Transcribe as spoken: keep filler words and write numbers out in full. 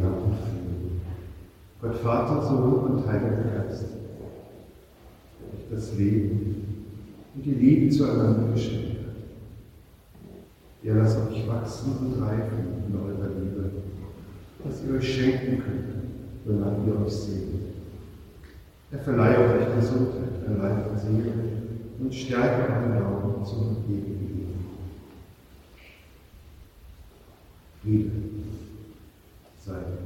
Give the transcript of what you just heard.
und führen. Gott Vater, Sohn und Heiliger Geist, der euch das Leben und die Liebe zueinander geschenkt hat. Ja, lasst euch wachsen und reifen in eurer Liebe, dass ihr euch schenken könnt, wonach ihr euch sehnt. Er verleihe euch Gesundheit an Leib und Seele und stärke euren Glauben zum ewigen Leben. Friede sei